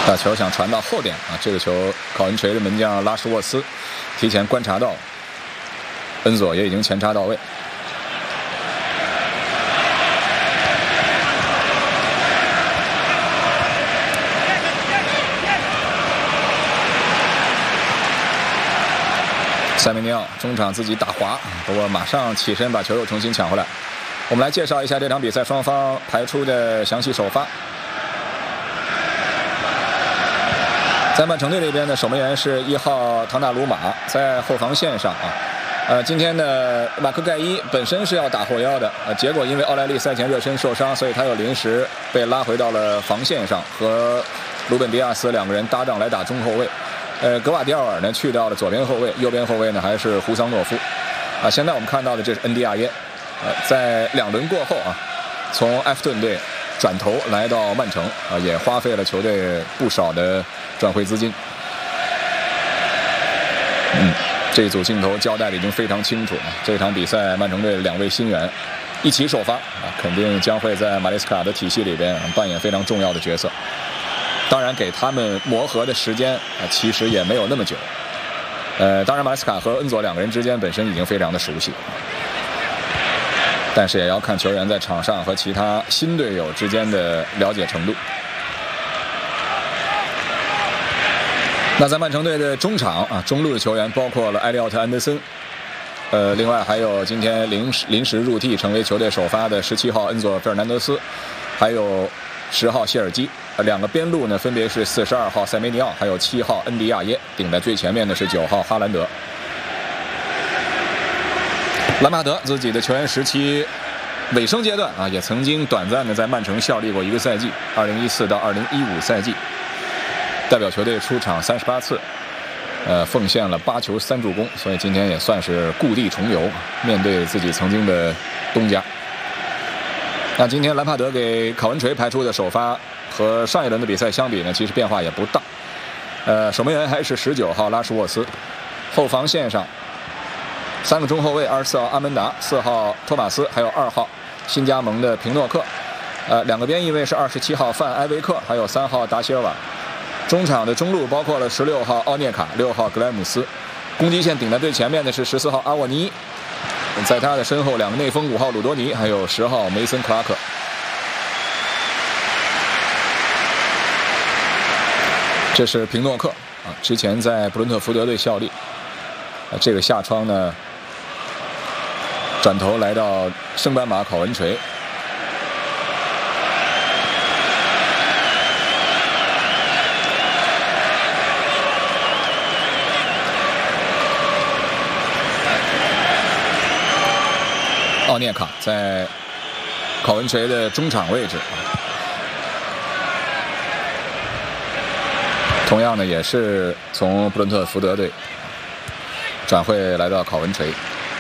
把球想传到后点啊，这个球考文垂的门将拉什沃斯提前观察到，恩佐也已经前插到位。塞梅尼奥中场自己打滑，不过马上起身把球又重新抢回来。我们来介绍一下这场比赛双方排出的详细首发。在曼城队这边的守门员是1号唐纳鲁马，在后防线上啊。今天的马克盖伊本身是要打后腰的，结果因为奥莱利赛前热身受伤，所以他又临时被拉回到了防线上，和鲁本迪亚斯两个人搭档来打中后卫。格瓦迪奥尔呢去到了左边后卫，右边后卫呢还是胡桑诺夫。现在我们看到的这是恩迪亚耶，在2轮过后啊，从埃弗顿队转头来到曼城啊，也花费了球队不少的转会资金。这组镜头交代的已经非常清楚了。这场比赛曼城队2位新援一起首发啊，肯定将会在马雷斯卡的体系里边扮演非常重要的角色。当然，给他们磨合的时间其实也没有那么久。当然，马雷斯卡和恩佐两个人之间本身已经非常的熟悉，但是也要看球员在场上和其他新队友之间的了解程度。那在曼城队的中场啊，中路的球员包括了埃利奥特·安德森，另外还有今天临时入替成为球队首发的17号恩佐·费尔南德斯，还有10号谢尔基。2个边路呢，分别是42号塞梅尼奥，还有7号恩迪亚耶。顶在最前面的是9号哈兰德。兰帕德自己的球员时期尾声阶段啊，也曾经短暂的在曼城效力过1个赛季，2014到2015赛季，代表球队出场38次，奉献了8球3助攻，所以今天也算是故地重游，面对自己曾经的东家。那今天兰帕德给考文垂排出的首发和上一轮的比赛相比呢，其实变化也不大。守门员还是19号拉什沃斯，后防线上3个中后卫，24号阿门达，4号托马斯，还有2号新加盟的平诺克。2个边翼位是27号范埃维克，还有3号达席尔瓦。中场的中路包括了16号奥涅卡、6号格莱姆斯。攻击线顶在最前面的是14号阿沃尼，在他的身后2个内锋5号鲁多尼，还有10号梅森克拉克。这是平诺克啊，之前在布伦特福德队效力。这个下窗呢，转头来到升班马考文垂。奥涅卡在考文垂的中场位置，同样呢也是从布伦特福德队转会来到考文垂。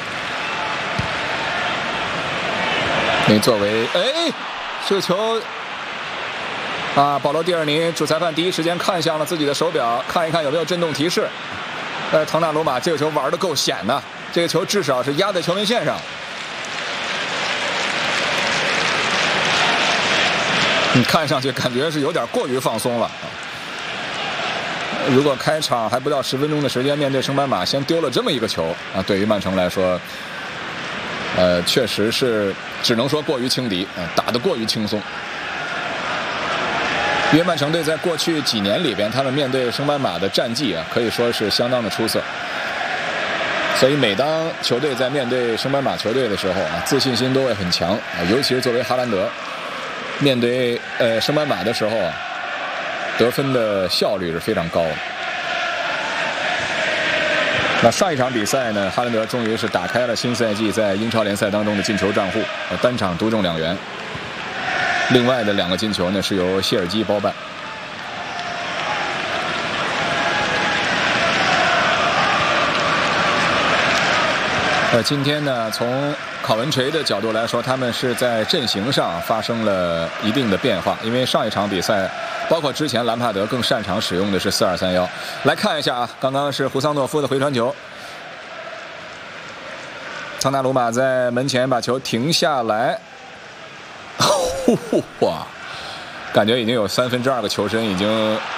你作为这个球啊，保罗蒂尔尼主裁判第一时间看向了自己的手表，看一看有没有震动提示。唐纳鲁马这个球玩得够险的，这个球至少是压在球门线上。你看上去感觉是有点过于放松了。如果开场还不到10分钟的时间，面对升班马先丢了这么一个球啊，对于曼城来说，确实是只能说过于轻敌，打得过于轻松。因为曼城队在过去几年里边，他们面对升班马的战绩啊，可以说是相当的出色。所以每当球队在面对升班马球队的时候啊，自信心都会很强啊，尤其是作为哈兰德，面对升班马的时候啊，得分的效率是非常高的。那上一场比赛呢，哈兰德终于是打开了新赛季在英超联赛当中的进球账户，单场独中2元。另外的2个进球呢是由谢尔基包办。今天呢，从考文垂的角度来说，他们是在阵型上发生了一定的变化，因为上一场比赛，包括之前兰帕德更擅长使用的是4-2-3-1。来看一下啊，刚刚是胡桑诺夫的回传球，唐纳鲁马在门前把球停下来，哇，感觉已经有2/3个球身已经